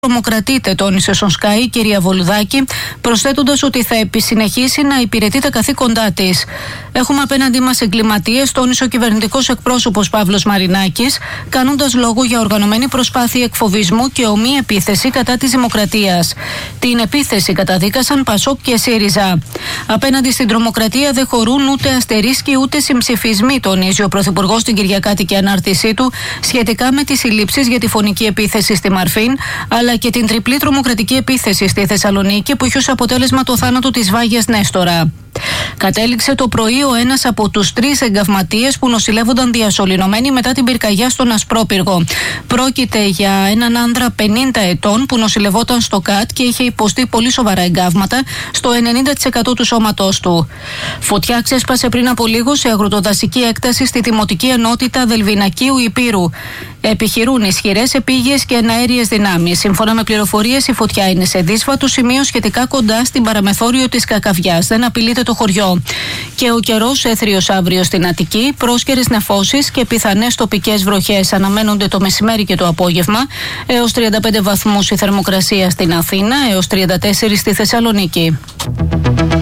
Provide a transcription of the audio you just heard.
Τρομοκρατείται, τόνισε στον Sky η κυρία Βολουδάκη, προσθέτοντας ότι θα συνεχίσει να υπηρετεί τα καθήκοντά της. Έχουμε απέναντί μας εγκληματίες, τόνισε ο κυβερνητικός εκπρόσωπος Παύλος Μαρινάκης, κάνοντας λόγο για οργανωμένη προσπάθεια εκφοβισμού και ομή επίθεση κατά της δημοκρατίας. Την επίθεση καταδίκασαν Πασόκ και ΣΥΡΙΖΑ. Απέναντι στην τρομοκρατία δεν χωρούν ούτε αστερίσκοι ούτε συμψηφισμοί, τονίζει ο Πρωθυπουργός στην κυριακάτικη ανάρτησή του σχετικά με τις συλλήψεις για τη φωνική επίθεση στη Μαρφίν, αλλά και την τριπλή τρομοκρατική επίθεση στη Θεσσαλονίκη που είχε ως αποτέλεσμα το θάνατο της Βάγιας Νέστορα. Κατέληξε το πρωί ο ένας από τους 3 εγκαυματίες που νοσηλεύονταν διασωληνωμένοι μετά την πυρκαγιά στον Ασπρόπυργο. Πρόκειται για έναν άνδρα 50 ετών που νοσηλευόταν στο ΚΑΤ και είχε υποστεί πολύ σοβαρά εγκαύματα στο 90% του σώματός του. Φωτιά ξέσπασε πριν από λίγο σε αγροτοδασική έκταση στη Δημοτική Ενότητα Δελβινακίου Υπήρου. Επιχειρούν ισχυρές επίγειες και εναέριες δυνάμεις. Σύμφωνα με πληροφορίες, η φωτιά είναι σε δύσβατο σημείο σχετικά κοντά στην παραμεθόριο της Κακαβιάς. Δεν απειλείται το χωριό. Και ο καιρός έθριος αύριο στην Αττική, πρόσκαιρες νεφώσεις και πιθανές τοπικές βροχές αναμένονται το μεσημέρι και το απόγευμα. Έως 35 βαθμούς η θερμοκρασία στην Αθήνα, έως 34 στη Θεσσαλονίκη.